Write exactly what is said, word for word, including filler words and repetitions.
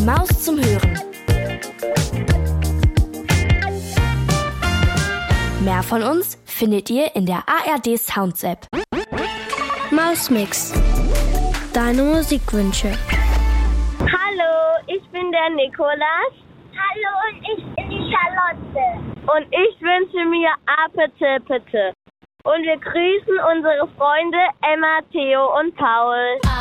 Maus zum Hören. Mehr von uns findet ihr in der A R D Sounds App. Mausmix. Deine Musikwünsche. Hallo, ich bin der Nikolas. Hallo, und ich bin die Charlotte. Und ich wünsche mir Apete Pete. Und wir grüßen unsere Freunde Emma, Theo und Paul.